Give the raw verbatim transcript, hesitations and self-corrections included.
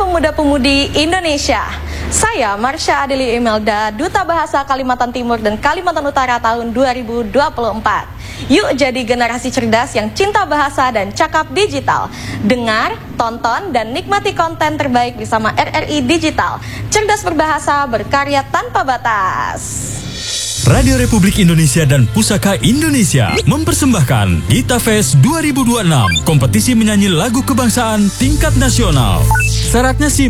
pemuda-pemudi Indonesia. Saya Marsha Adeli Imelda, Duta Bahasa Kalimantan Timur dan Kalimantan Utara tahun dua ribu dua puluh empat. Yuk jadi generasi cerdas yang cinta bahasa dan cakap digital. Dengar, tonton, dan nikmati konten terbaik bersama R R I Digital. Cerdas berbahasa, berkarya tanpa batas. Radio Republik Indonesia dan Pusaka Indonesia mempersembahkan Gita Fest dua ribu dua puluh enam, kompetisi menyanyi lagu kebangsaan tingkat nasional. Syaratnya simpel.